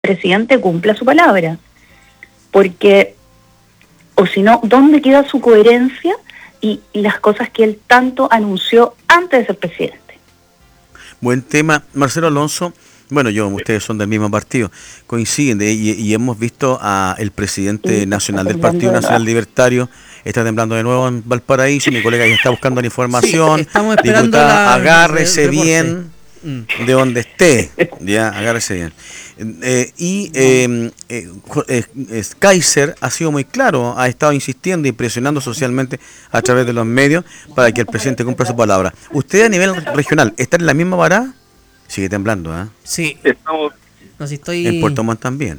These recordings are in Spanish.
presidente cumpla su palabra, porque, o si no, ¿dónde queda su coherencia y las cosas que él tanto anunció antes de ser presidente? Buen tema, Marcelo Alonso. Bueno, ustedes son del mismo partido, coinciden y hemos visto a el presidente nacional del Partido Nacional Libertario, está temblando de nuevo en Valparaíso, mi colega ya está buscando la información. Sí, estamos esperando diputada, agárrese bien de donde esté, ya, agárrese bien. Kaiser ha sido muy claro, ha estado insistiendo y presionando socialmente a través de los medios para que el presidente cumpla su palabra. ¿Usted a nivel regional está en la misma vara? Sigue temblando, ¿eh? Sí. Estamos... No, si estoy... En Puerto Montt también.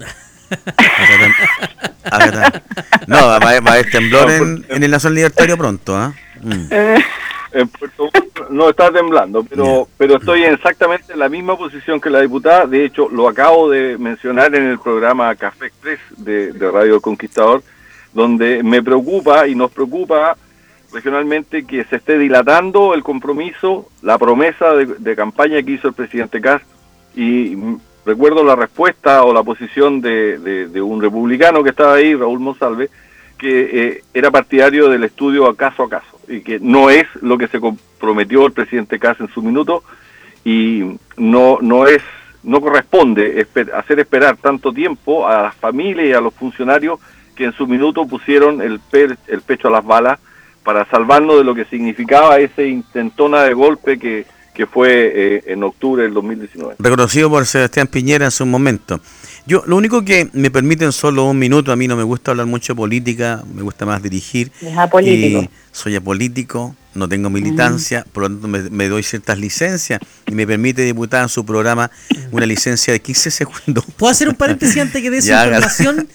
No, va a haber temblor en el Nacional Libertario pronto, ¿eh? En Puerto Montt no está temblando, pero estoy en exactamente la misma posición que la diputada. De hecho, lo acabo de mencionar en el programa Café Express de Radio El Conquistador, donde me preocupa y nos preocupa regionalmente que se esté dilatando el compromiso, la promesa de campaña que hizo el presidente Kast, y recuerdo la respuesta o la posición de un republicano que estaba ahí, Raúl Monsalve, que era partidario del estudio a caso, y que no es lo que se comprometió el presidente Kast en su minuto, y no corresponde hacer esperar tanto tiempo a las familias y a los funcionarios que en su minuto pusieron el pecho a las balas para salvarnos de lo que significaba ese intentona de golpe que fue en octubre del 2019. Reconocido por Sebastián Piñera en su momento. Yo, lo único que me permiten solo un minuto, a mí no me gusta hablar mucho de política, me gusta más dirigir. Es apolítico. Soy apolítico, no tengo militancia, por lo tanto me doy ciertas licencias y me permite, diputada, en su programa una licencia de 15 segundos. ¿Puedo hacer un paréntesis antes que dé esa información?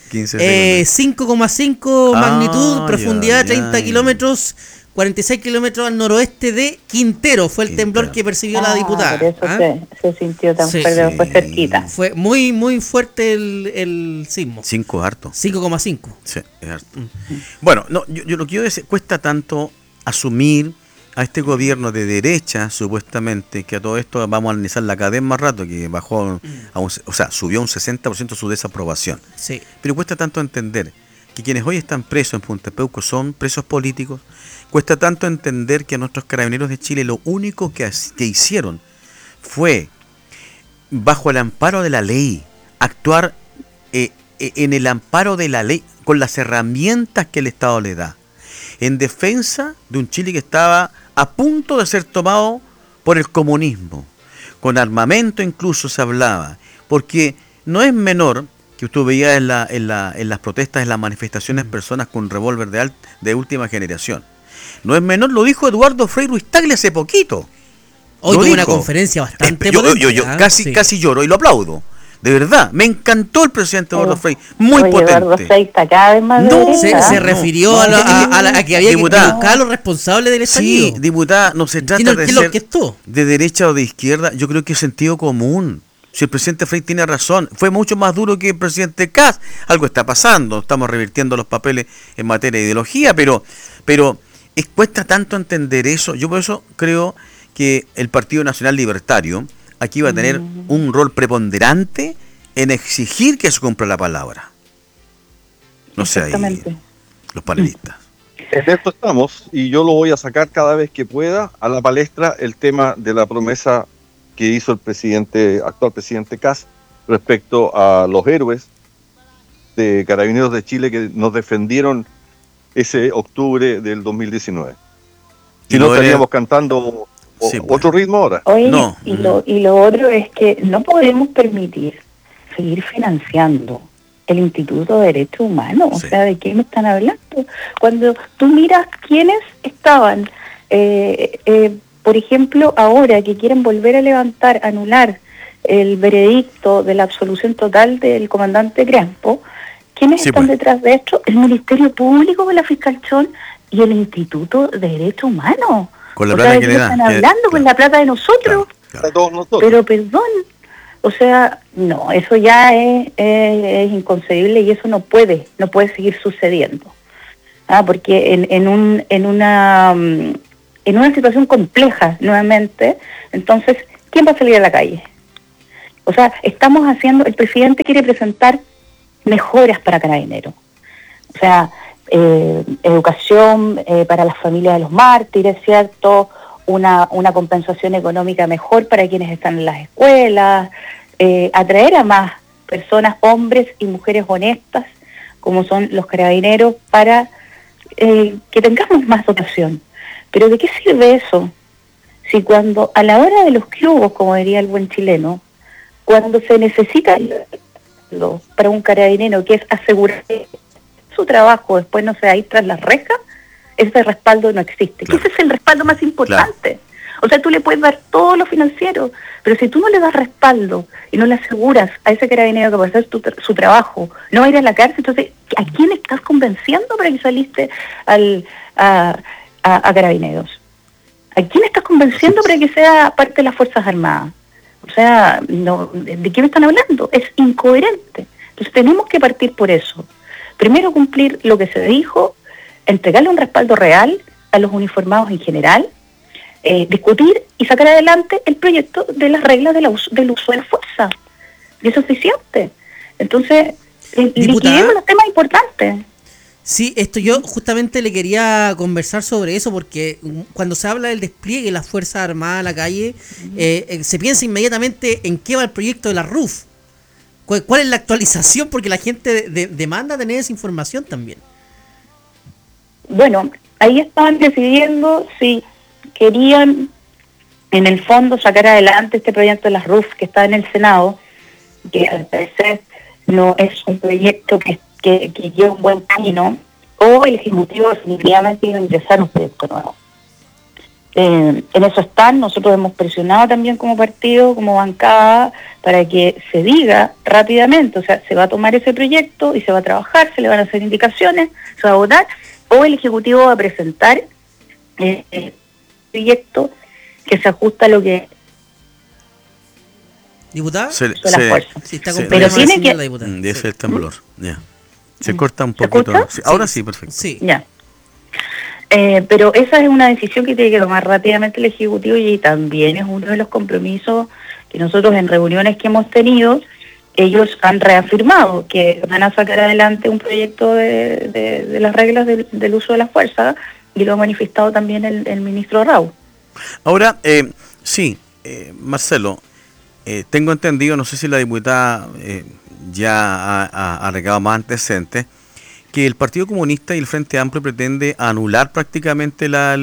5,5 magnitud, profundidad 30 kilómetros, 46 kilómetros al noroeste de Quintero. Fue el temblor que percibió la diputada. Por eso se sintió tan fuerte, fue cerquita. Fue muy, muy fuerte el sismo. 5 harto. 5,5. Sí, es harto. Bueno, no, yo lo que quiero decir, cuesta tanto asumir a este gobierno de derecha, supuestamente, que a todo esto vamos a analizar la cadena más rato, que bajó, subió un 60% su desaprobación. Sí. Pero cuesta tanto entender que quienes hoy están presos en Punta Peuco son presos políticos. Cuesta tanto entender que a nuestros carabineros de Chile lo único que hicieron fue, bajo el amparo de la ley, actuar en el amparo de la ley, con las herramientas que el Estado le da, en defensa de un Chile que estaba a punto de ser tomado por el comunismo, con armamento incluso se hablaba, porque no es menor que usted veía en las protestas, en las manifestaciones, personas con revólver de última generación. No es menor, lo dijo Eduardo Frei Ruiz Tagle hace poquito. Hoy tuvo una conferencia bastante potente. Yo casi lloro y lo aplaudo. De verdad, me encantó el presidente Eduardo Frei, muy potente. Eduardo Frei está cada vez más se refirió a que había que buscar a los responsables del estallido. Sí, diputada, no se trata de ser de derecha o de izquierda, yo creo que es sentido común. Si el presidente Frei tiene razón, fue mucho más duro que el presidente Kast. Algo está pasando, estamos revirtiendo los papeles en materia de ideología, pero cuesta tanto entender eso. Yo por eso creo que el Partido Nacional Libertario aquí va a tener un rol preponderante en exigir que se cumpla la palabra. No sé, ahí los panelistas. En esto estamos, y yo lo voy a sacar cada vez que pueda a la palestra el tema de la promesa que hizo el actual presidente Kast respecto a los héroes de Carabineros de Chile que nos defendieron ese octubre del 2019. Si no, estaríamos cantando otro ritmo ahora. Oye, no. Y lo otro es que no podemos permitir seguir financiando el Instituto de Derechos Humanos. O sea, ¿de qué me están hablando? Cuando tú miras quiénes estaban, por ejemplo, ahora que quieren volver a anular el veredicto de la absolución total del comandante Crespo, ¿quiénes están detrás de esto? El Ministerio Público con la Fiscal Chon y el Instituto de Derechos Humanos. Con la plata que le dan. Están hablando con la plata de nosotros. Claro. Pero perdón, o sea, no, eso ya es inconcebible y eso no puede seguir sucediendo. Porque en una situación compleja, nuevamente, entonces, ¿quién va a salir a la calle? O sea, el presidente quiere presentar mejoras para Carabineros. O sea, educación para las familias de los mártires, ¿cierto? Una compensación económica mejor para quienes están en las escuelas, atraer a más personas, hombres y mujeres honestas, como son los carabineros, para que tengamos más dotación. Pero ¿de qué sirve eso? Si cuando, a la hora de los clubes, como diría el buen chileno, cuando se necesita para un carabinero, que es asegurar que su trabajo después no se va a ir tras las rejas, ese respaldo no existe. Claro. Ese es el respaldo más importante. Claro. O sea, tú le puedes dar todo lo financiero, pero si tú no le das respaldo y no le aseguras a ese carabinero que va a hacer su trabajo, no va a ir a la cárcel, entonces, ¿a quién estás convenciendo para que saliste a Carabineros? ¿A quién estás convenciendo para que sea parte de las Fuerzas Armadas? O sea, no, ¿de qué me están hablando? Es incoherente. Entonces tenemos que partir por eso. Primero cumplir lo que se dijo, entregarle un respaldo real a los uniformados en general, discutir y sacar adelante el proyecto de las reglas del uso de la fuerza. Y eso es suficiente. Entonces, liquidemos los temas importantes. Sí, esto yo justamente le quería conversar sobre eso, porque cuando se habla del despliegue de las Fuerzas Armadas a la calle, se piensa inmediatamente en qué va el proyecto de la RUF. ¿Cuál es la actualización? Porque la gente demanda tener esa información también. Bueno, ahí estaban decidiendo si querían, en el fondo, sacar adelante este proyecto de las RUF que está en el Senado, que al parecer no es un proyecto que lleva un buen camino, o el Ejecutivo definitivamente iba a ingresar un proyecto nuevo. En eso están, nosotros hemos presionado también como partido, como bancada, para que se diga rápidamente, o sea, se va a tomar ese proyecto y se va a trabajar, se le van a hacer indicaciones, se va a votar, o el Ejecutivo va a presentar el proyecto que se ajusta a lo que... ¿Diputada? Pero tiene que... Ese es el temblor, ya. Se corta un poquito. Sí, ahora sí, perfecto. Sí. Ya. Pero esa es una decisión que tiene que tomar rápidamente el Ejecutivo y también es uno de los compromisos que nosotros en reuniones que hemos tenido, ellos han reafirmado que van a sacar adelante un proyecto de las reglas del uso de la fuerza, y lo ha manifestado también el ministro Rau. Ahora, Marcelo, tengo entendido, no sé si la diputada ya ha recabado más antecedentes, que el Partido Comunista y el Frente Amplio pretende anular prácticamente la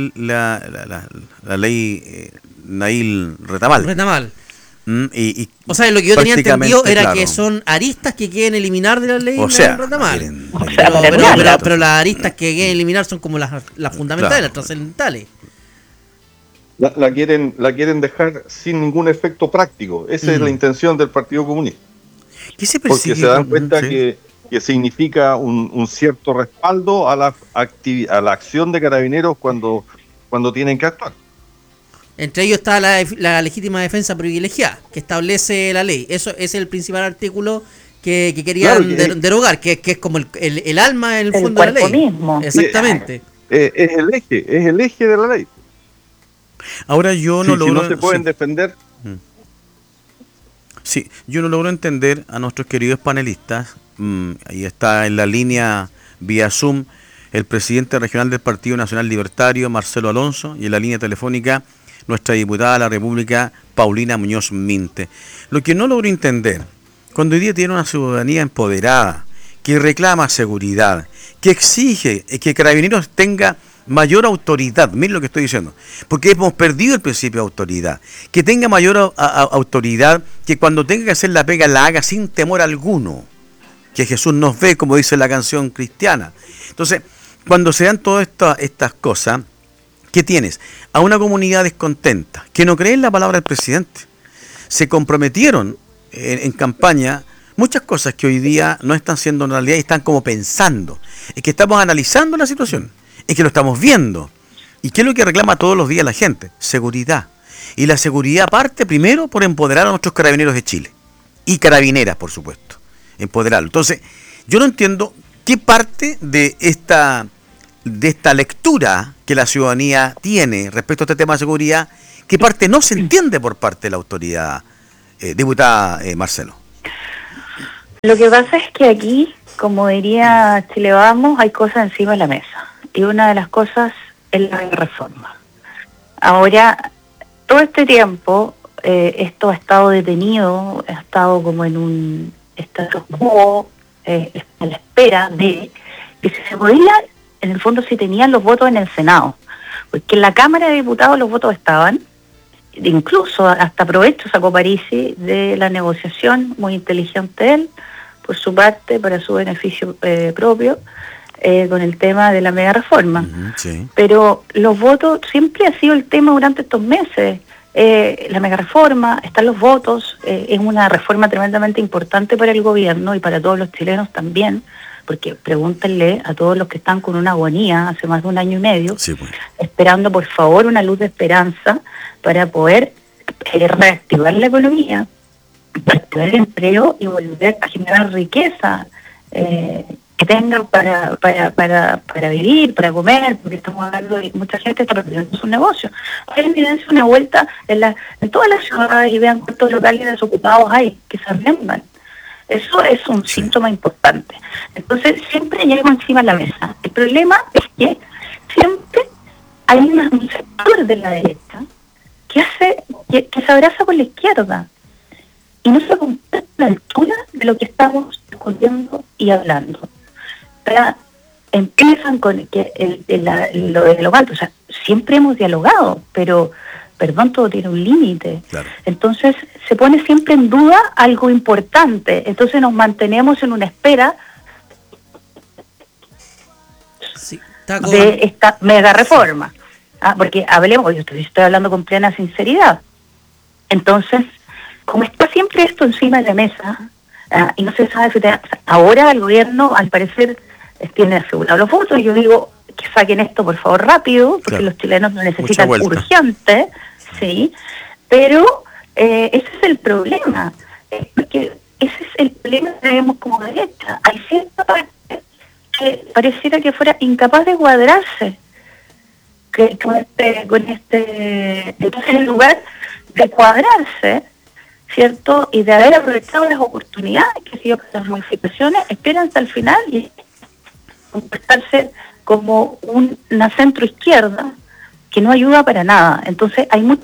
ley Nail Retamal. O sea, lo que yo tenía entendido era que son aristas que quieren eliminar de la ley Nail Retamal. Pero las aristas que quieren eliminar son como las fundamentales, las trascendentales. La quieren dejar sin ningún efecto práctico. Esa es la intención del Partido Comunista. ¿Qué se persigue? Porque se dan cuenta que significa un cierto respaldo a la acción de Carabineros cuando tienen que actuar. Entre ellos está la legítima defensa privilegiada, que establece la ley. Eso es el principal artículo que querían derogar, que es como el alma en el fondo de la ley. Mismo. Exactamente. Es el eje de la ley. Ahora yo no logro... Si no se pueden defender... Sí, yo no logro entender a nuestros queridos panelistas. Ahí está en la línea vía Zoom el presidente regional del Partido Nacional Libertario, Marcelo Alonso, y en la línea telefónica nuestra diputada de la República, Paulina Muñoz Minte. Lo que no logro entender, cuando hoy día tiene una ciudadanía empoderada, que reclama seguridad, que exige que Carabineros tenga mayor autoridad, miren lo que estoy diciendo, porque hemos perdido el principio de autoridad, que tenga mayor autoridad, que cuando tenga que hacer la pega la haga sin temor alguno, que Jesús nos ve, como dice la canción cristiana. Entonces, cuando se dan todas estas cosas, ¿qué tienes? A una comunidad descontenta, que no cree en la palabra del presidente. Se comprometieron en campaña muchas cosas que hoy día no están siendo realidad y están como pensando. Es que estamos analizando la situación, es que lo estamos viendo. ¿Y qué es lo que reclama todos los días la gente? Seguridad. Y la seguridad parte primero por empoderar a nuestros carabineros de Chile. Y carabineras, por supuesto. Empoderarlo. Entonces, yo no entiendo qué parte de esta lectura que la ciudadanía tiene respecto a este tema de seguridad, qué parte no se entiende por parte de la autoridad Diputada Marcelo. Lo que pasa es que aquí, como diría Chile Vamos, hay cosas encima de la mesa. Y una de las cosas es la reforma. Ahora, todo este tiempo, esto ha estado detenido, ha estado como en un status quo, a la espera de que se podía, en el fondo, si tenían los votos en el Senado. Porque en la Cámara de Diputados los votos estaban, incluso hasta provecho sacó Parisi de la negociación, muy inteligente él, por su parte, para su beneficio propio, con el tema de la mega reforma. Sí. Pero los votos siempre ha sido el tema durante estos meses. La mega reforma, están los votos, es una reforma tremendamente importante para el gobierno y para todos los chilenos también, porque pregúntenle a todos los que están con una agonía hace más de 1 año y medio, Sí, pues. esperando por favor una luz de esperanza para poder reactivar la economía, reactivar el empleo y volver a generar riqueza, que tengan para vivir, para comer, porque estamos hablando de mucha gente está perdiendo su negocio. Hay evidencia una vuelta en todas las ciudades y vean cuántos locales desocupados hay que se arrendan. Eso es un síntoma importante. Entonces, siempre llego encima de la mesa. El problema es que siempre hay un sector de la derecha que se abraza con la izquierda y no se contesta a la altura de lo que estamos discutiendo y hablando. Empiezan con lo de dialogar, o sea, siempre hemos dialogado, pero perdón, todo tiene un límite. Claro. Entonces se pone siempre en duda algo importante, entonces nos mantenemos en una espera de esta mega reforma. Porque hablemos, yo estoy hablando con plena sinceridad. Entonces, como está siempre esto encima de la mesa, y no se sabe si ahora el gobierno al parecer tiene asegurado los votos, y yo digo que saquen esto por favor rápido, porque claro, los chilenos lo necesitan urgente, Sí. ¿sí? Pero ese es el problema, porque ese es el problema que tenemos como derecha. Hay cierta parte que pareciera que fuera incapaz de cuadrarse entonces en lugar de cuadrarse, ¿cierto? Y de haber aprovechado las oportunidades que ha sido las modificaciones, esperan hasta el final y comportarse como una centro izquierda que no ayuda para nada. Entonces hay mucho.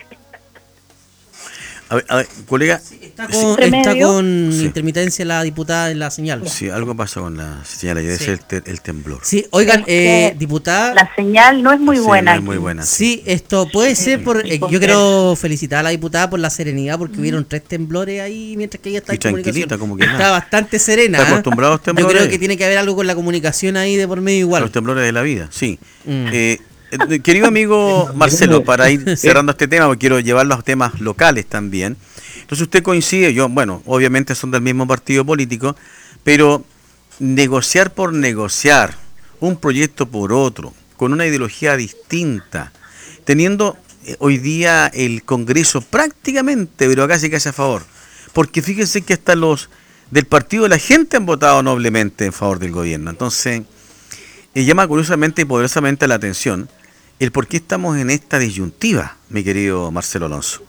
A ver, colega. Está con intermitencia la diputada en la señal. Sí, algo pasó con la señal, debe ser el temblor. Sí, oigan, diputada. La señal no es muy buena. No es muy buena. Sí, esto puede ser por. Yo quiero felicitar a la diputada por la serenidad, porque hubieron 3 temblores ahí mientras que ella está en comunicación. Como que está bastante serena. Está acostumbrado a los temblores. Yo creo que tiene que haber algo con la comunicación ahí de por medio igual. Los temblores de la vida, sí. Querido amigo Marcelo, para ir cerrando este tema, porque quiero llevar los temas locales también. Entonces usted coincide, obviamente son del mismo partido político, pero negociar por negociar, un proyecto por otro, con una ideología distinta, teniendo hoy día el Congreso prácticamente, pero casi a favor, porque fíjense que hasta los del partido de la gente han votado noblemente en favor del gobierno. Entonces, llama curiosamente y poderosamente la atención el por qué estamos en esta disyuntiva, mi querido Marcelo Alonso.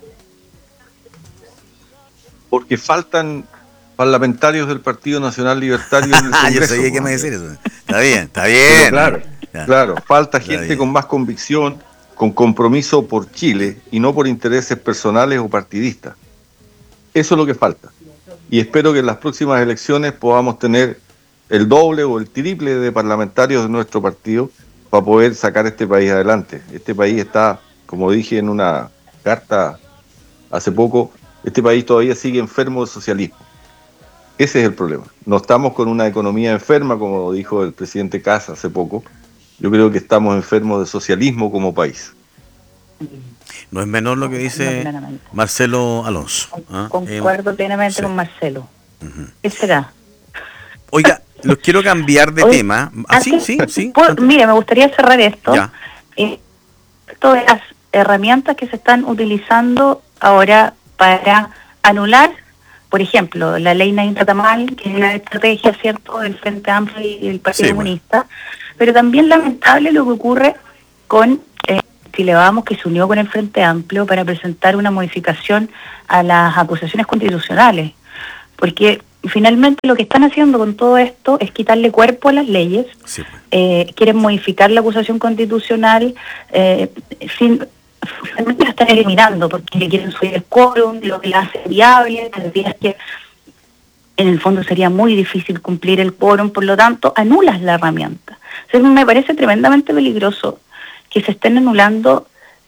Porque faltan parlamentarios del Partido Nacional Libertario en el Congreso. Yo sabía que me decir eso. Está bien. Claro, falta gente con más convicción, con compromiso por Chile y no por intereses personales o partidistas. Eso es lo que falta. Y espero que en las próximas elecciones podamos tener el doble o el triple de parlamentarios de nuestro partido para poder sacar este país adelante. Este país está, como dije en una carta hace poco, este país todavía sigue enfermo de socialismo. Ese es el problema. No estamos con una economía enferma, como dijo el presidente Kast hace poco. Yo creo que estamos enfermos de socialismo como país. No es menor lo que dice Marcelo Alonso. Concuerdo plenamente con Marcelo. ¿Qué será? Oiga, los quiero cambiar de tema. Sí. Mire, me gustaría cerrar esto. Esto de las herramientas que se están utilizando ahora para anular, por ejemplo, la ley Nain Retamal, que es la estrategia, ¿cierto?, del Frente Amplio y el Partido Comunista, pero también lamentable lo que ocurre con Chile Vamos, que se unió con el Frente Amplio para presentar una modificación a las acusaciones constitucionales, porque finalmente lo que están haciendo con todo esto es quitarle cuerpo a las leyes. Sí. Quieren modificar la acusación constitucional, finalmente la están eliminando porque le quieren subir el quórum, lo que la hace viable, tendrías que, en el fondo sería muy difícil cumplir el quórum, por lo tanto anulas la herramienta. Entonces me parece tremendamente peligroso que se estén anulando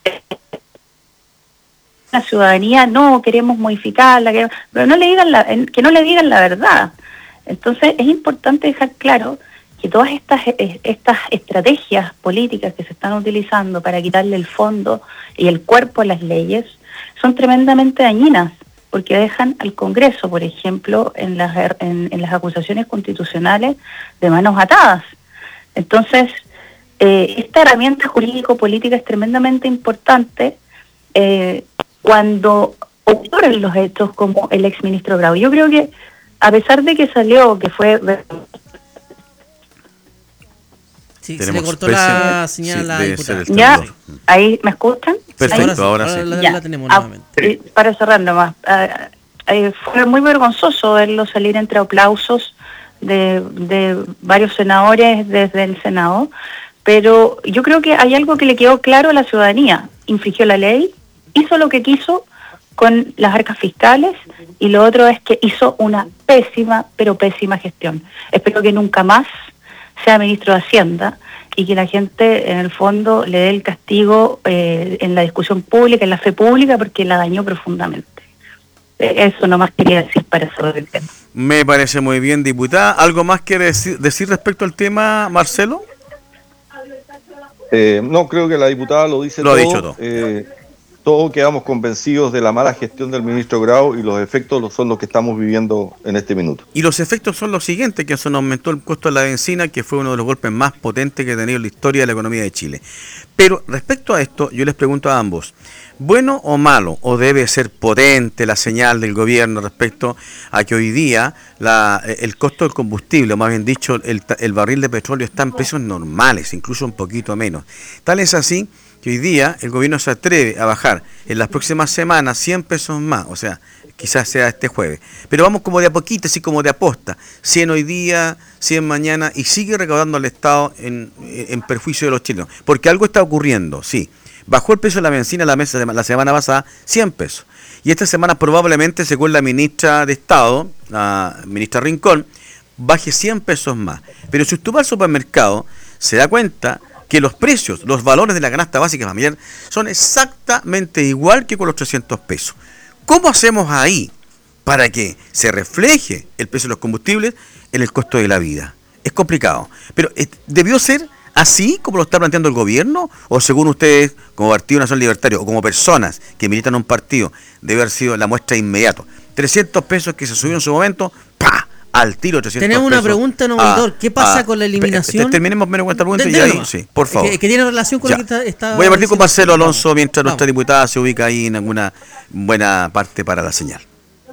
la ciudadanía. No queremos modificarla, pero no le digan que no le digan la verdad. Entonces es importante dejar claro que todas estas estrategias políticas que se están utilizando para quitarle el fondo y el cuerpo a las leyes son tremendamente dañinas, porque dejan al Congreso, por ejemplo, en las acusaciones constitucionales de manos atadas. Entonces, esta herramienta jurídico-política es tremendamente importante cuando ocurren los hechos como el exministro Grau. Yo creo que, a pesar de que salió, que fue... Sí, se le cortó la señal a la diputada. ¿Ya? ¿Ahí me escuchan? Perfecto, ahora sí. La tenemos nuevamente. Para cerrar nomás, fue muy vergonzoso verlo salir entre aplausos de varios senadores desde el Senado, pero yo creo que hay algo que le quedó claro a la ciudadanía: infringió la ley, hizo lo que quiso con las arcas fiscales, y lo otro es que hizo una pésima, pero pésima gestión. Espero que nunca más sea ministro de Hacienda y que la gente en el fondo le dé el castigo en la discusión pública, en la fe pública, porque la dañó profundamente. Eso nomás quería decir para cerrar el tema. Me parece muy bien, diputada. ¿Algo más quiere decir respecto al tema, Marcelo? No, creo que la diputada lo dice lo todo. Ha dicho todo. Todos quedamos convencidos de la mala gestión del ministro Grau, y los efectos son los que estamos viviendo en este minuto. Y los efectos son los siguientes: que se nos aumentó el costo de la benzina, que fue uno de los golpes más potentes que ha tenido la historia de la economía de Chile. Pero respecto a esto, yo les pregunto a ambos, ¿bueno o malo, o debe ser potente la señal del gobierno respecto a que hoy día el costo del combustible, o más bien dicho, el barril de petróleo está en precios normales, incluso un poquito menos? Tal es así que hoy día el gobierno se atreve a bajar en las próximas semanas 100 pesos más, o sea, quizás sea este jueves, pero vamos como de a poquito, así como de aposta, 100 hoy día, 100 mañana, y sigue recaudando al Estado en perjuicio de los chilenos, porque algo está ocurriendo. Sí, bajó el precio de la benzina la semana pasada 100 pesos, y esta semana probablemente, según la ministra de Estado, la ministra Rincón, baje 100 pesos más. Pero si usted va al supermercado, se da cuenta que los precios, los valores de la canasta básica familiar son exactamente igual que con los 300 pesos. ¿Cómo hacemos ahí para que se refleje el precio de los combustibles en el costo de la vida? Es complicado, pero ¿debió ser así como lo está planteando el gobierno? ¿O según ustedes, como Partido Nacional Libertario o como personas que militan en un partido, debe haber sido la muestra inmediata? 300 pesos que se subió en su momento, ¡pah!, al tiro 300 Tenemos pesos. Una pregunta, no, auditor. ¿Qué pasa con la eliminación? Terminemos primero con esta pregunta y ahí, sí, por favor. Que tiene relación con lo que está Voy a partir con Marcelo Alonso mientras nuestra diputada se ubica ahí en alguna buena parte para la señal.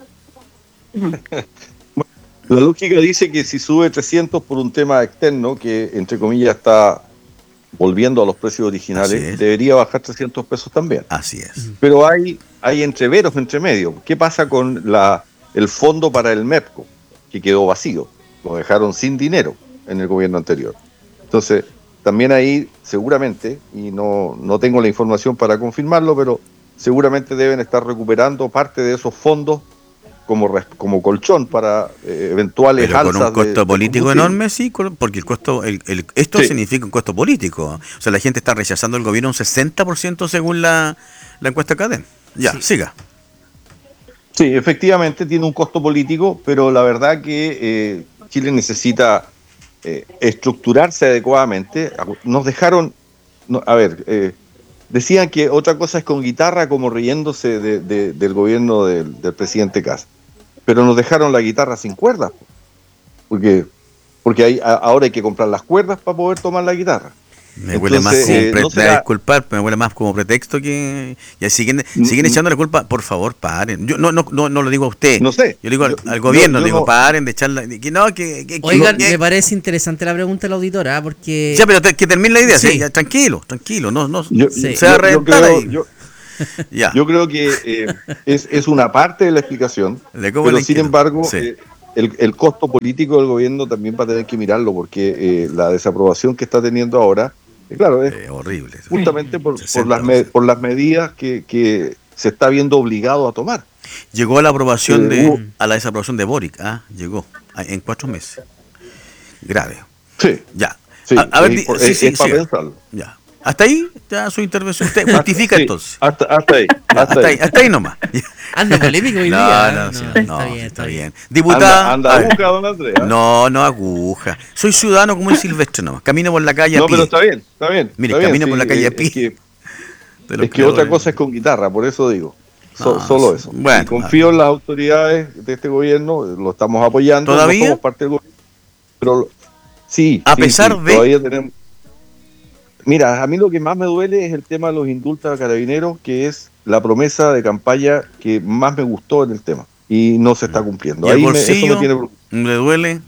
La lógica dice que si sube 300 por un tema externo, que entre comillas está volviendo a los precios originales, debería bajar 300 pesos también. Así es. Pero hay entreveros entre medio. ¿Qué pasa con el fondo para el MEPCO, que quedó vacío? Lo dejaron sin dinero en el gobierno anterior. Entonces, también ahí seguramente, y no tengo la información para confirmarlo, pero seguramente deben estar recuperando parte de esos fondos como colchón para eventuales pero alzas. Con un costo político enorme, sí, porque el costo, esto sí significa un costo político. O sea, la gente está rechazando el gobierno un 60% según la encuesta CADEM. Ya, sí. Siga. Sí, efectivamente tiene un costo político, pero la verdad que Chile necesita estructurarse adecuadamente. Nos dejaron, decían que otra cosa es con guitarra, como riéndose del gobierno del presidente Kast, pero nos dejaron la guitarra sin cuerdas, porque ahora hay que comprar las cuerdas para poder tomar la guitarra. Me huele más como no será... disculpar, me huele más como pretexto que... Ya siguen echándole culpa. Por favor, paren. Yo no lo digo a usted. No sé. Yo digo al gobierno, yo digo, no... paren de echarla... Oigan, me parece interesante la pregunta de la auditora, porque... Ya, pero que termine la idea. Sí. Ya, tranquilo. Sí. Se va a reventar ahí. Ya. Yo creo que es una parte de la explicación, pero sin embargo... Sí. El costo político del gobierno también va a tener que mirarlo, porque la desaprobación que está teniendo ahora, claro, es horrible. Justamente por las medidas que se está viendo obligado a tomar. Llegó a la aprobación a la desaprobación de Boric, llegó en 4 meses. Grave. Sí. Ya. Sí, a ver, es para pensarlo. Ya. Hasta ahí, ya su intervención. Usted justifica entonces. Hasta ahí. Hasta ahí nomás. Anda polémico hoy día. No, está bien. Diputada. Anda aguja, don Andrés. No aguja. Soy ciudadano como el Silvestre nomás. Camino por la calle a pie. No, pero está bien. Mire, camino por la calle a pie. Es que otra cosa es con guitarra, por eso digo. Solo eso. Bueno, y confío en las autoridades de este gobierno, lo estamos apoyando. ¿Todavía? No somos parte del gobierno. Pero sí. A pesar de. Todavía tenemos. Mira, a mí lo que más me duele es el tema de los indultos a carabineros, que es la promesa de campaña que más me gustó en el tema. Y no se está cumpliendo. ¿Y ahí el bolsillo eso le duele?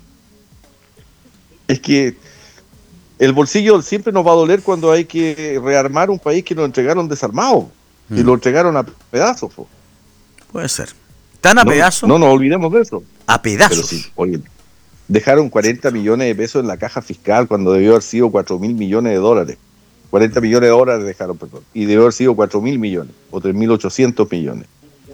Es que el bolsillo siempre nos va a doler cuando hay que rearmar un país que nos entregaron desarmado. Y lo entregaron a pedazos. Puede ser. ¿Tan a pedazos? No nos olvidemos de eso. A pedazos. Pero sí, oye, dejaron 40 millones de pesos en la caja fiscal cuando debió haber sido 4.000 millones de dólares. 40 millones de dólares dejaron, perdón. Y debió haber sido 4.000 millones o 3.800 millones.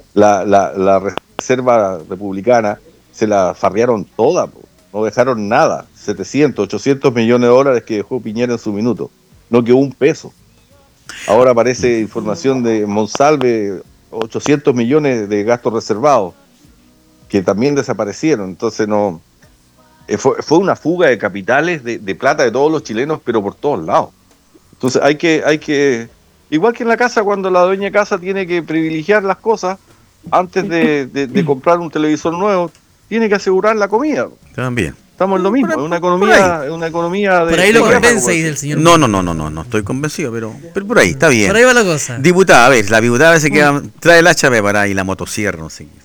La reserva republicana se la farrearon toda, no dejaron nada. 700, 800 millones de dólares que dejó Piñera en su minuto. No quedó un peso. Ahora aparece información de Monsalve, 800 millones de gastos reservados, que también desaparecieron. Entonces no fue una fuga de capitales, de plata de todos los chilenos, pero por todos lados. Entonces hay que igual que en la casa, cuando la dueña de casa tiene que privilegiar las cosas antes de comprar un televisor nuevo, tiene que asegurar la comida. También. Estamos en lo mismo, es una economía de... Por ahí lo convence, dice el señor. No estoy convencido, pero por ahí, está bien. Por ahí va la cosa. Diputada, a ver, la diputada se queda, trae el hacha para ahí, la motosierra, no sé.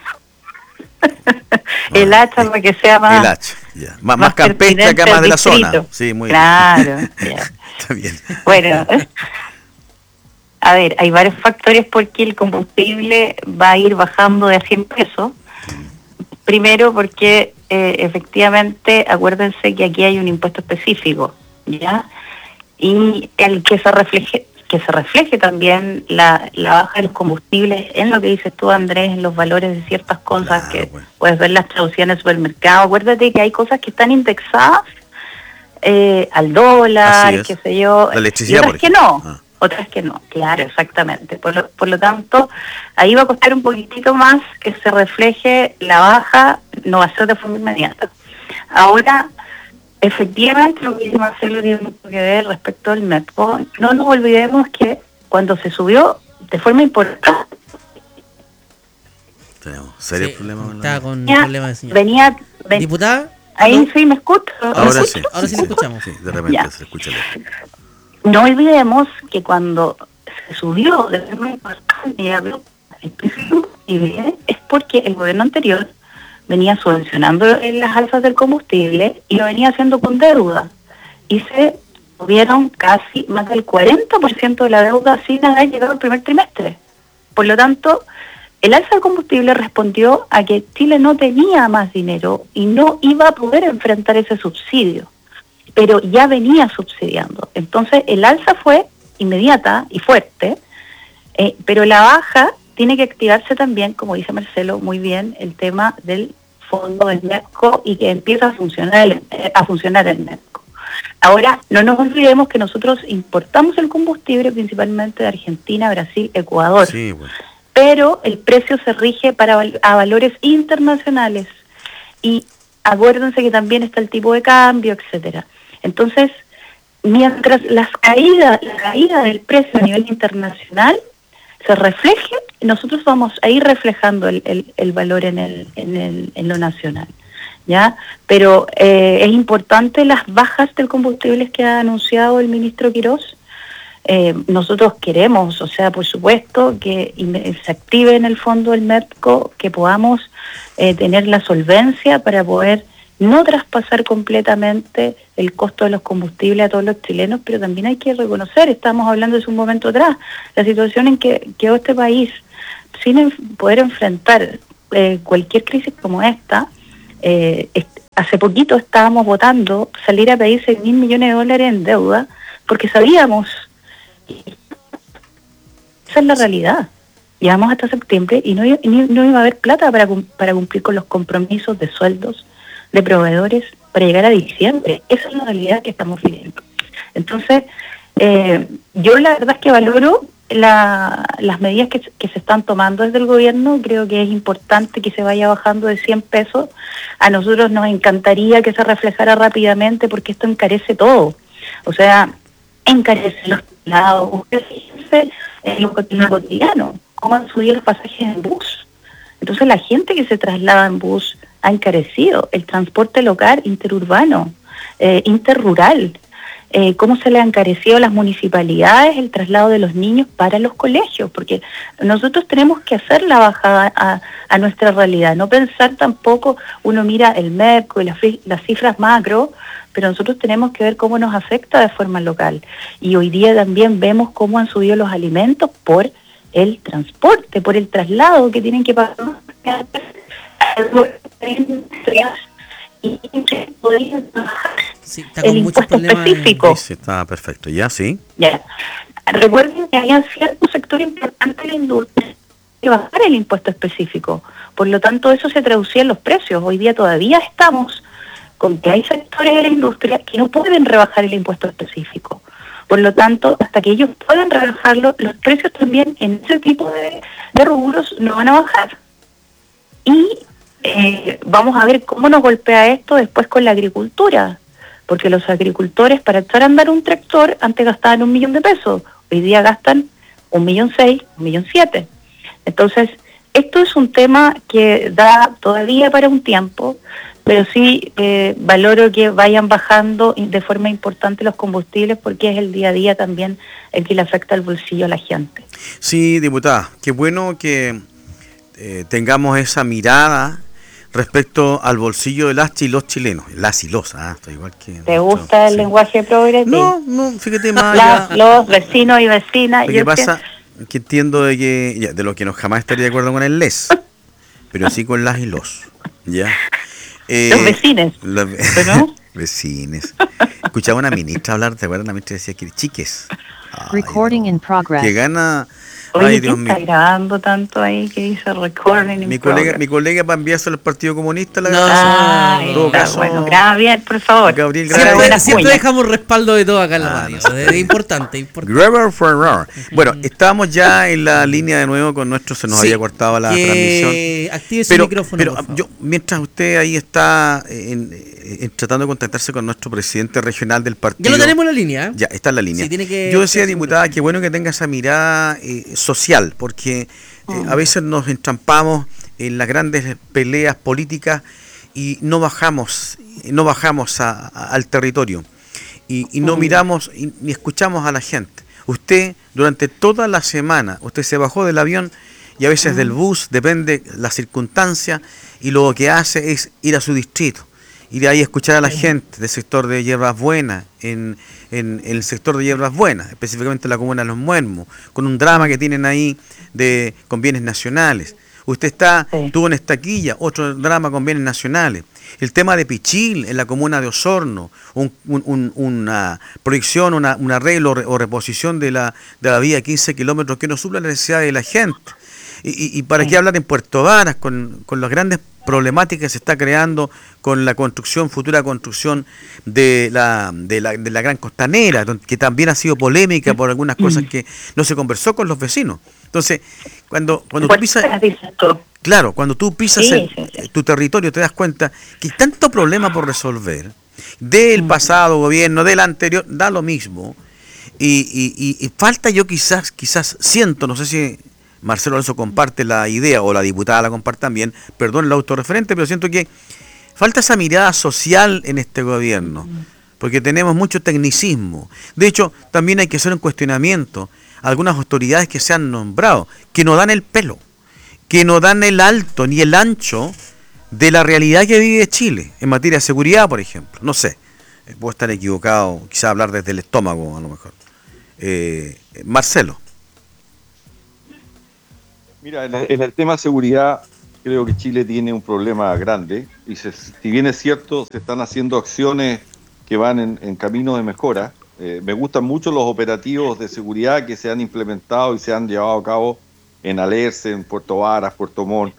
El hacha para que sea más... El hacha, ya. Más campestre acá, más de la zona. Sí, muy bien. Claro. Está bien. Bueno, a ver, hay varios factores por qué el combustible va a ir bajando de a 100 pesos. Primero porque efectivamente, acuérdense que aquí hay un impuesto específico, ¿ya? Y el que se refleje también la baja de los combustibles en lo que dices tú, Andrés, en los valores de ciertas cosas, claro, que puedes ver las traducciones en el supermercado. Acuérdate que hay cosas que están indexadas al dólar, qué sé yo, la electricidad, y otras que no. Otras que no, claro, exactamente. Por lo tanto, ahí va a costar un poquitito más que se refleje la baja, no va a ser de forma inmediata. Ahora, efectivamente, lo que Marcelo tiene mucho que ver respecto al MEPCO. No nos olvidemos que cuando se subió de forma importante... Tenemos serios problemas. Está con problemas de señal. Venía... ¿Diputada? Ahí sí me escucho. Ahora sí. Ahora sí lo escuchamos. Sí, de repente ya se escucha. No olvidemos que cuando se subió de forma importante es porque el gobierno anterior venía subvencionando las alzas del combustible y lo venía haciendo con deuda. Y se tuvieron casi más del 40% de la deuda sin haber llegado el primer trimestre. Por lo tanto, el alza del combustible respondió a que Chile no tenía más dinero y no iba a poder enfrentar ese subsidio, pero ya venía subsidiando. Entonces el alza fue inmediata y fuerte, pero la baja tiene que activarse también, como dice Marcelo muy bien, el tema del fondo del MEPCO y que empieza a funcionar el MEPCO. Ahora, no nos olvidemos que nosotros importamos el combustible principalmente de Argentina, Brasil, Ecuador, sí, bueno, pero el precio se rige a valores internacionales y acuérdense que también está el tipo de cambio, etcétera. Entonces, mientras la caída del precio a nivel internacional se refleje, nosotros vamos a ir reflejando el valor en lo nacional. ¿ya? Pero es importante las bajas del combustible que ha anunciado el ministro Quirós. Nosotros queremos, o sea, por supuesto, que se active en el fondo el MEPCO, que podamos tener la solvencia para poder no traspasar completamente el costo de los combustibles a todos los chilenos, pero también hay que reconocer, estamos hablando hace un momento atrás, la situación en que quedó este país sin poder enfrentar cualquier crisis como esta. Hace poquito estábamos votando salir a pedir $6.000 millones en deuda, porque sabíamos, esa es la realidad. Llevamos hasta septiembre y no iba a haber plata para cumplir con los compromisos de sueldos de proveedores para llegar a diciembre. Esa es la realidad que estamos viviendo. Entonces, yo la verdad es que valoro las medidas que se están tomando desde el gobierno. Creo que es importante que se vaya bajando de 100 pesos. A nosotros nos encantaría que se reflejara rápidamente, porque esto encarece todo. O sea, encarece los lados. Ustedes fíjense en lo cotidiano, cómo han subido los pasajes en bus. Entonces la gente que se traslada en bus ha encarecido, el transporte local, interurbano, interrural, cómo se le ha encarecido a las municipalidades el traslado de los niños para los colegios, porque nosotros tenemos que hacer la bajada a nuestra realidad, no pensar tampoco, uno mira el MEPCO y las cifras macro, pero nosotros tenemos que ver cómo nos afecta de forma local. Y hoy día también vemos cómo han subido los alimentos por el transporte, por el traslado que tienen que pagar y podrían bajar el impuesto específico. Sí, está perfecto, ya, sí. Ya. Recuerden que había cierto sector importante de la industria que bajar el impuesto específico. Por lo tanto, eso se traducía en los precios. Hoy día todavía estamos con que hay sectores de la industria que no pueden rebajar el impuesto específico. Por lo tanto, hasta que ellos puedan rebajarlo, los precios también en ese tipo de rubros no van a bajar. Y vamos a ver cómo nos golpea esto después con la agricultura, porque los agricultores para echar a andar un tractor antes gastaban $1 millón, hoy día gastan $1.6 millones, $1.7 millones. Entonces, esto es un tema que da todavía para un tiempo, pero sí valoro que vayan bajando de forma importante los combustibles, porque es el día a día también el que le afecta el bolsillo a la gente. Sí, diputada, qué bueno que tengamos esa mirada respecto al bolsillo de las y los chilenos. Las y los, estoy igual que... ¿Te gusta el lenguaje progresivo? No, fíjate más. Los vecinos y vecinas. Lo que pasa que entiendo de lo que no jamás estaría de acuerdo con el les, pero sí con las y los. ¿Ya? Los vecines. ¿No? Vecines. Escuchaba una ministra hablar, ¿te acuerdas? La ministra decía que chiques. Recording in progress. Que gana... Oye, ¿quién está grabando tanto ahí que dice recording in progress? Mi colega para enviarse al Partido Comunista la bueno, graba bien, por favor. Gabriel siempre dejamos respaldo de todo acá en la radio. Es importante. Bueno, estábamos ya en la línea de nuevo con se nos había cortado la transmisión. Active su micrófono. Pero mientras usted ahí está tratando de contactarse con nuestro presidente regional del partido. Ya lo tenemos en la línea. Ya, está en la línea. Sí, yo decía, diputada, qué bueno que tenga esa mirada social, porque a veces nos entrampamos en las grandes peleas políticas y no bajamos al territorio y no miramos ni escuchamos a la gente. Usted durante toda la semana, usted se bajó del avión y a veces del bus, depende la circunstancia, y lo que hace es ir a su distrito, ir ahí a escuchar a la gente del sector de Hierbas Buenas, en el sector de Hierbas Buenas, específicamente la comuna de Los Muermos, con un drama que tienen ahí con bienes nacionales. Usted estuvo en Estaquilla, otro drama con bienes nacionales. El tema de Pichil, en la comuna de Osorno, una proyección, un arreglo o reposición de la vía 15 kilómetros que no supla las necesidades de la gente. Y para qué hablar en Puerto Varas, con las grandes problemáticas que se está creando con la futura construcción de la Gran Costanera, que también ha sido polémica por algunas cosas que no se conversó con los vecinos. Entonces, cuando tú pisas, cuando tú pisas tu territorio, te das cuenta que hay tanto problema por resolver, del pasado gobierno, del anterior, da lo mismo, y falta, yo quizás siento, no sé si Marcelo Alonso comparte la idea, o la diputada la comparte también, perdón el autorreferente, pero siento que Falta esa mirada social en este gobierno, porque tenemos mucho tecnicismo. De hecho, también hay que hacer un cuestionamiento a algunas autoridades que se han nombrado, que no dan el pelo, que no dan el alto ni el ancho de la realidad que vive Chile, en materia de seguridad, por ejemplo. No sé, puedo estar equivocado, quizá hablar desde el estómago, a lo mejor. Marcelo. Mira, en el tema de seguridad, creo que Chile tiene un problema grande y si bien es cierto, se están haciendo acciones que van en camino de mejora. Me gustan mucho los operativos de seguridad que se han implementado y se han llevado a cabo en Alerce, en Puerto Varas, Puerto Montt,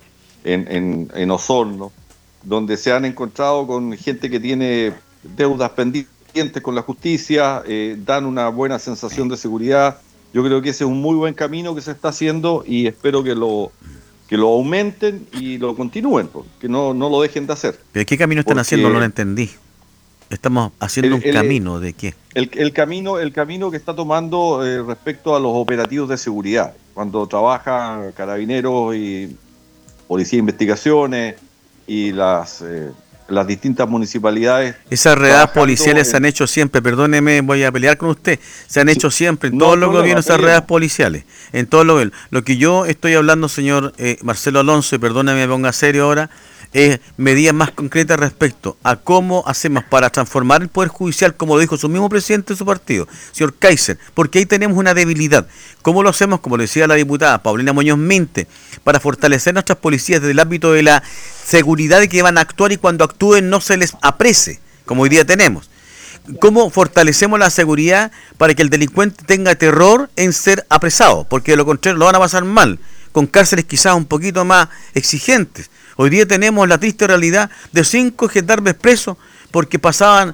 en Osorno, donde se han encontrado con gente que tiene deudas pendientes con la justicia, dan una buena sensación de seguridad. Yo creo que ese es un muy buen camino que se está haciendo y espero que lo aumenten y lo continúen, que no lo dejen de hacer. ¿Pero qué camino están haciendo? No lo entendí. Estamos haciendo un camino ¿de qué? El camino que está tomando respecto a los operativos de seguridad. Cuando trabajan carabineros y policía de investigaciones y las distintas municipalidades. Esas redadas policiales se han hecho siempre, perdóneme, voy a pelear con usted, se han hecho siempre en todos los gobiernos esas redadas policiales, en todos los gobiernos. Lo que yo estoy hablando, señor Marcelo Alonso, y perdóneme, me ponga serio ahora, es medidas más concretas respecto a cómo hacemos para transformar el Poder Judicial, como lo dijo su mismo presidente de su partido, señor Kaiser, porque ahí tenemos una debilidad. ¿Cómo lo hacemos? Como lo decía la diputada Paulina Muñoz Minte, para fortalecer nuestras policías desde el ámbito de la seguridad de que van a actuar y cuando actúen no se les aprese, como hoy día tenemos. ¿Cómo fortalecemos la seguridad para que el delincuente tenga terror en ser apresado? Porque de lo contrario lo van a pasar mal, con cárceles quizás un poquito más exigentes. Hoy día tenemos la triste realidad de 5 gendarmes presos porque pasaban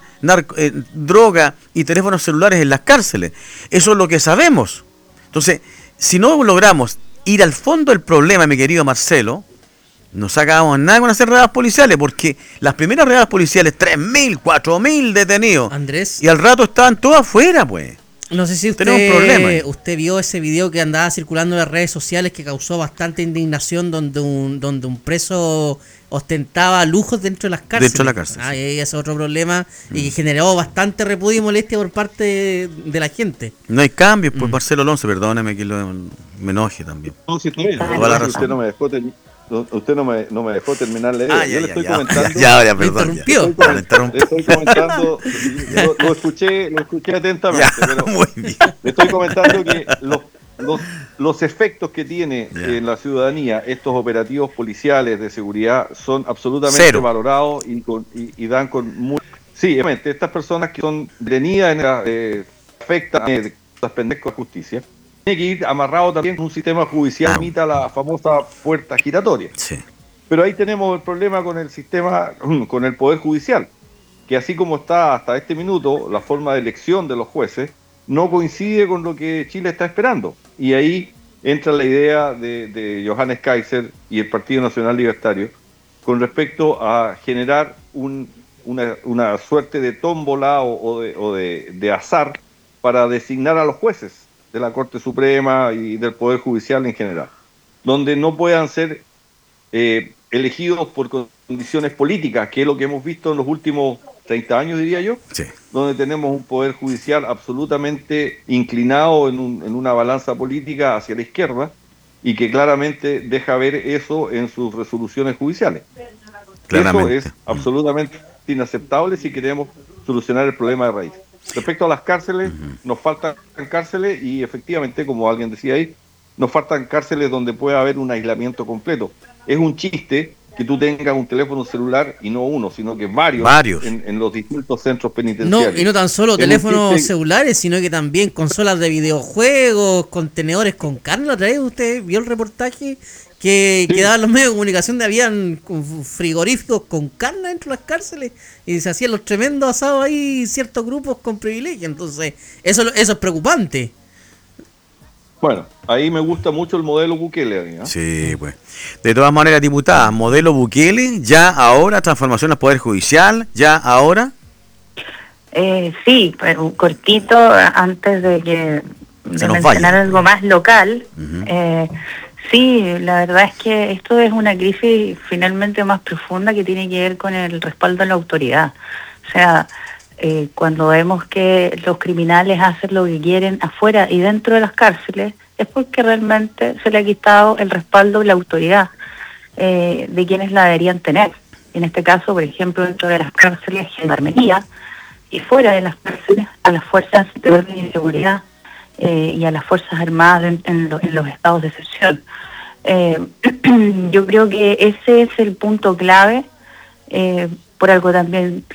droga y teléfonos celulares en las cárceles. Eso es lo que sabemos. Entonces, si no logramos ir al fondo del problema, mi querido Marcelo, no sacamos nada con hacer redadas policiales, porque las primeras redadas policiales, 3.000, 4.000 detenidos, Andrés, y al rato estaban todos afuera, pues. No sé si usted vio ese video que andaba circulando en las redes sociales que causó bastante indignación, donde un preso ostentaba lujos dentro de las cárceles. Dentro de la cárcel. Sí. Ese es otro problema y que generó bastante repudio y molestia por parte de la gente. No hay cambios, pues Marcelo Alonso, perdóname que me enoje también. No, si está bien. Usted no me dejó terminar la idea. Yo le estoy comentando. Ya, perdón. Le estoy comentando. Lo escuché atentamente. Pero muy bien. Le estoy comentando que los efectos que tiene en la ciudadanía estos operativos policiales de seguridad son absolutamente valorados y dan con muy. Sí, obviamente, estas personas que son detenidas afectan las pendejas de justicia. Tiene que ir amarrado también con un sistema judicial, imita la famosa puerta giratoria. Sí. Pero ahí tenemos el problema con el sistema, con el Poder Judicial, que así como está hasta este minuto, la forma de elección de los jueces no coincide con lo que Chile está esperando. Y ahí entra la idea de Johannes Kaiser y el Partido Nacional Libertario con respecto a generar una suerte de tómbola o de azar para designar a los jueces de la Corte Suprema y del Poder Judicial en general, donde no puedan ser elegidos por condiciones políticas, que es lo que hemos visto en los últimos 30 años, diría yo, donde tenemos un Poder Judicial absolutamente inclinado en una balanza política hacia la izquierda y que claramente deja ver eso en sus resoluciones judiciales. Claramente. Eso es absolutamente inaceptable si queremos solucionar el problema de raíz. Respecto a las cárceles, nos faltan cárceles y efectivamente, como alguien decía ahí, nos faltan cárceles donde pueda haber un aislamiento completo. Es un chiste que tú tengas un teléfono celular y no uno, sino que varios. En los distintos centros penitenciarios. No, y no tan solo teléfonos celulares, sino que también consolas de videojuegos, contenedores con carne. ¿La otra vez usted vio el reportaje que daban los medios de comunicación de habían frigoríficos con carne dentro de las cárceles y se hacían los tremendos asados ahí ciertos grupos con privilegio? Entonces, eso es preocupante. Bueno, ahí me gusta mucho el modelo Bukele, ¿no? Sí, pues. De todas maneras, diputada, modelo Bukele, ya ahora, transformación del Poder Judicial, ya ahora. Sí, pero cortito, antes de mencionar algo más local, Sí, la verdad es que esto es una crisis finalmente más profunda que tiene que ver con el respaldo a la autoridad. O sea, cuando vemos que los criminales hacen lo que quieren afuera y dentro de las cárceles, es porque realmente se le ha quitado el respaldo y la autoridad de quienes la deberían tener. En este caso, por ejemplo, dentro de las cárceles, gendarmería, y fuera de las cárceles, a las fuerzas de orden y seguridad y a las Fuerzas Armadas en los estados de excepción. Yo creo que ese es el punto clave. Por algo también